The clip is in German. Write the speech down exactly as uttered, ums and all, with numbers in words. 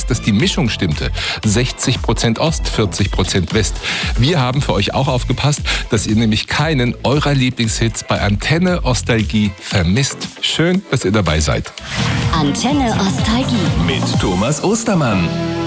heißt, dass die Mischung stimmte. sechzig Prozent Ost, vierzig Prozent West. Wir haben für euch auch aufgepasst, dass ihr nämlich keinen eurer Lieblingshits bei Antenne Ostalgie vermisst. Schön, dass ihr dabei seid. Antenne Ostalgie mit Thomas Ostermann.